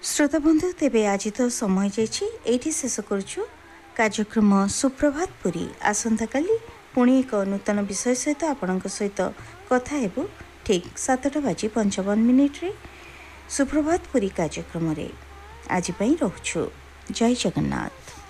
श्रोता बंधु तेबे आज तो समय जाइए शेष करुचु कार्यक्रम सुप्रभात पुरी। आसंता काली पुणी एक नूतन विषय सहित आपण सहित कथा हेबु ठीक 7:55 रे सुप्रभात पुरी कार्यक्रम रे आज पई रहूछु। जय जगन्नाथ।